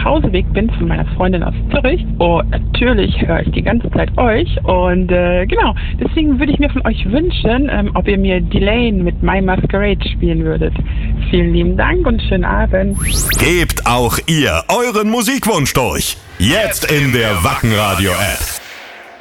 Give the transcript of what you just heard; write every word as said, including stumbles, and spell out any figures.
Nachhauseweg bin von meiner Freundin aus Zürich. Und natürlich höre ich die ganze Zeit euch. Und äh, genau, deswegen würde ich mir von euch wünschen, ähm, ob ihr mir Delane mit My Masquerade spielen würdet. Vielen lieben Dank und schönen Abend. Gebt auch ihr euren Musikwunsch durch. Jetzt in der Wacken Radio App.